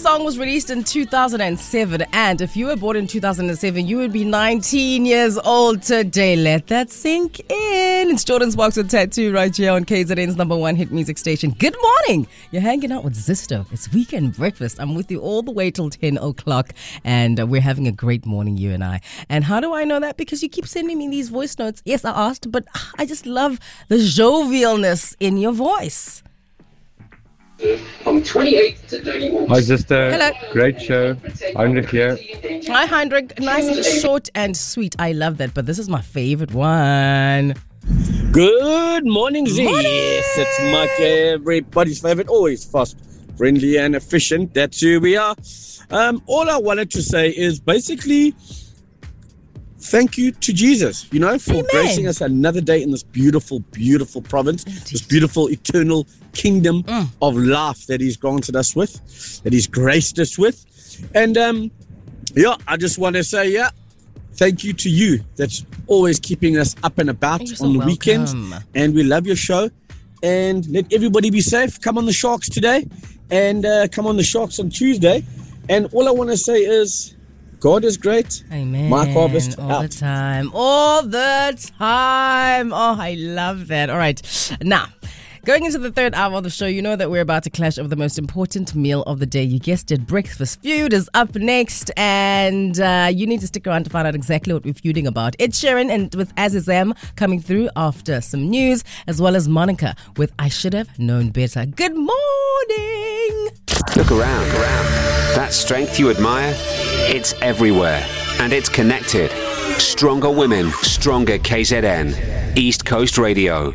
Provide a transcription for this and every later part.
song was released in 2007, and if you were born in 2007, you would be 19 years old today. Let that sink in. It's Jordan Sparks with Tattoo right here on KZN's #1 hit music station. Good morning. You're hanging out with Zisto. It's weekend breakfast. I'm with you all the way till 10 o'clock, and we're having a great morning, you and I. And how do I know that? Because you keep sending me these voice notes. Yes, I asked, but I just love the jovialness in your voice. From 28 to 31. Hi, sister. Hello. Great show. Heinrich here. Hi, Heinrich. Nice, short and sweet. I love that, but this is my favorite one. Good morning, Z. Morning. Yes, it's Mike, everybody's favorite, always fast, friendly, and efficient. That's who we are. All I wanted to say is basically thank you to Jesus, for Amen. gracing us another day in this beautiful, beautiful province, this beautiful, eternal kingdom of life that He's granted us with, that He's graced us with. And, I just want to say, thank you to you that's always keeping us up and about on the weekends. And we love your show. And let everybody be safe. Come on the Sharks today and come on the Sharks on Tuesday. And all I want to say is God is great. Amen. Mark Harvest all out. the time. All the time. Oh, I love that. All right. Now, going into the third hour of the show, you know that we're about to clash over the most important meal of the day. You guessed it, Breakfast Feud is up next, and you need to stick around to find out exactly what we're feuding about. Ed Sheeran and with Azizam coming through after some news, as well as Monica with I Should Have Known Better. Good morning. Look around. That strength you admire, it's everywhere, and it's connected. Stronger women, stronger KZN. East Coast Radio.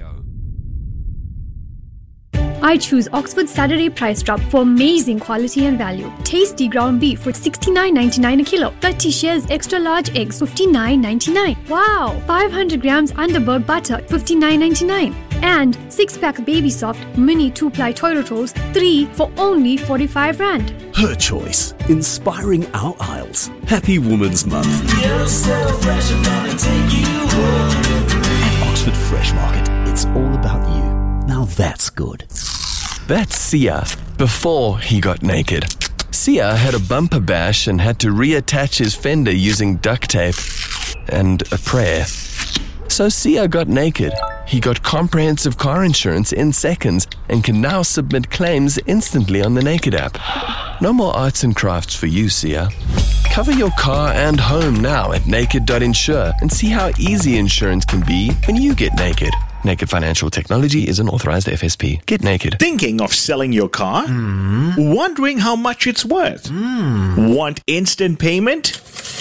I choose Oxford Saturday Price Drop for amazing quality and value. Tasty ground beef for $69.99 a kilo. 30 shares extra large eggs, $59.99. Wow! 500 grams Underberg butter, $59.99. And 6-pack Baby Soft mini 2-ply toilet rolls, 3 for only 45 Rand. Her choice, inspiring our aisles. Happy Women's Month. You're so fresh, I'm gonna take you home. At Oxford Fresh Market, it's all about you. Now that's good. That's Sia before he got naked. Sia had a bumper bash and had to reattach his fender using duct tape and a prayer. So Sia got naked. He got comprehensive car insurance in seconds and can now submit claims instantly on the Naked app. No more arts and crafts for you, Sia. Cover your car and home now at naked.insure and see how easy insurance can be when you get naked. Naked Financial Technology is an authorized FSP. Get naked. Thinking of selling your car? Wondering how much it's worth? Want instant payment?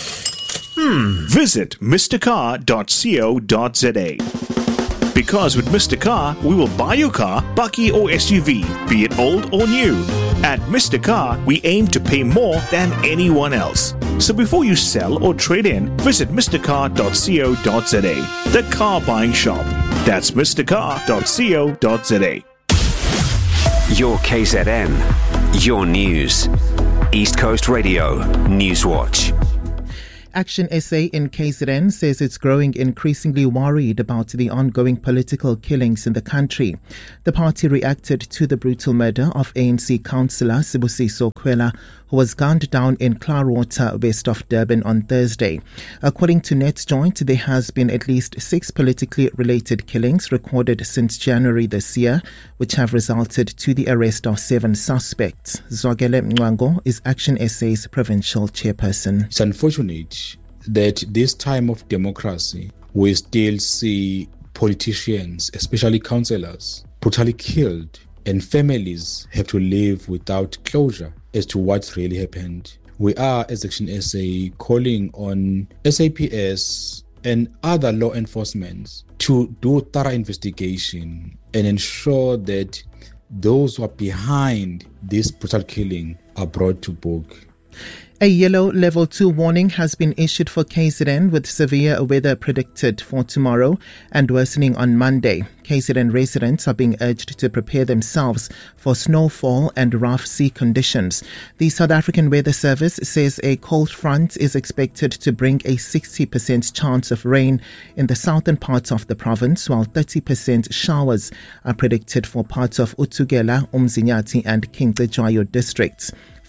Visit mrcar.co.za. Because with Mr. Car, we will buy your car, bakkie or SUV, be it old or new. At Mr. Car, we aim to pay more than anyone else. So before you sell or trade in, visit mrcar.co.za, the car buying shop. That's mrcar.co.za. Your KZN. Your news. East Coast Radio. Newswatch. Action SA in KZN says it's growing increasingly worried about the ongoing political killings in the country. The party reacted to the brutal murder of ANC councillor Sibusiso Kwela, who was gunned down in Clarwater, west of Durban on Thursday. According to NetJoint, there has been at least 6 politically related killings recorded since January this year, which have resulted to the arrest of 7 suspects. Zwagele Mwango is Action SA's provincial chairperson. It's unfortunate that this time of democracy, we still see politicians, especially councillors, brutally killed, and families have to live without closure as to what really happened. We are, as Action SA, calling on SAPS and other law enforcement to do thorough investigation and ensure that those who are behind this brutal killing are brought to book. A yellow level 2 warning has been issued for KZN with severe weather predicted for tomorrow and worsening on Monday. KZN residents are being urged to prepare themselves for snowfall and rough sea conditions. The South African Weather Service says a cold front is expected to bring a 60% chance of rain in the southern parts of the province, while 30% showers are predicted for parts of Utugela, Umzinyathi and King Cetshwayo districts.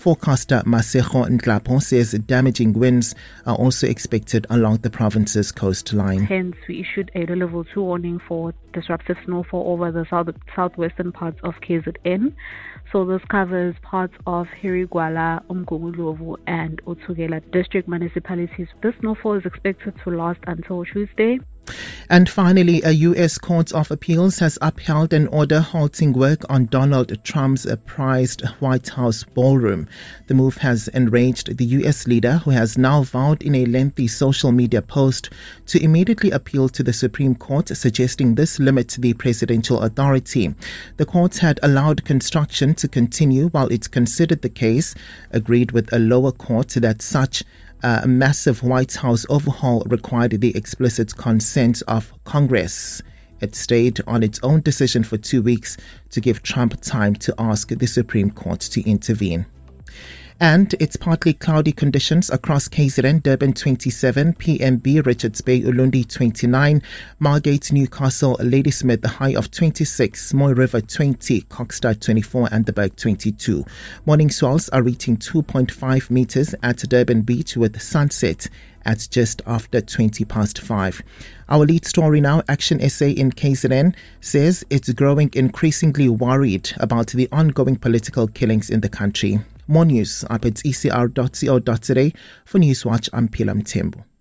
Forecaster Masego Ndlapo says damaging winds are also expected along the province's coastline. Hence, we issued a level 2 warning for disruptive snowfall over the southwestern parts of KZN. So this covers parts of Hirigwala, Umgungundlovu and Otsugela district municipalities. This snowfall is expected to last until Tuesday. And finally, a U.S. Court of Appeals has upheld an order halting work on Donald Trump's prized White House ballroom. The move has enraged the U.S. leader, who has now vowed in a lengthy social media post to immediately appeal to the Supreme Court, suggesting this limits the presidential authority. The court had allowed construction to continue while it considered the case, agreed with a lower court that such a massive White House overhaul required the explicit consent of Congress. It stayed on its own decision for 2 weeks to give Trump time to ask the Supreme Court to intervene. And it's partly cloudy conditions across KZN, Durban 27, PMB, Richards Bay, Ulundi 29, Margate, Newcastle, Ladysmith, the high of 26, Moy River 20, Kokstad 24, and the Berg 22. Morning swells are reaching 2.5 meters at Durban Beach with sunset at just after 20 past 5. Our lead story now, Action SA in KZN, says it's growing increasingly worried about the ongoing political killings in the country. More news up at ecr.co.za. For Newswatch, I'm Pilam Tembo.